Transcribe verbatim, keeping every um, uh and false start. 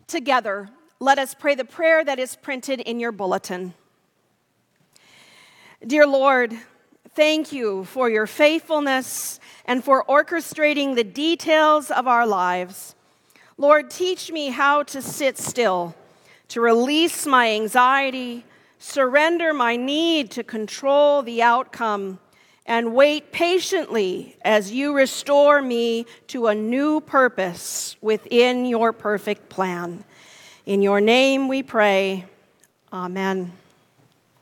Together, let us pray the prayer that is printed in your bulletin. Dear Lord, thank you for your faithfulness and for orchestrating the details of our lives. Lord, teach me how to sit still, to release my anxiety, surrender my need to control the outcome, and wait patiently as you restore me to a new purpose within your perfect plan. In your name we pray. Amen.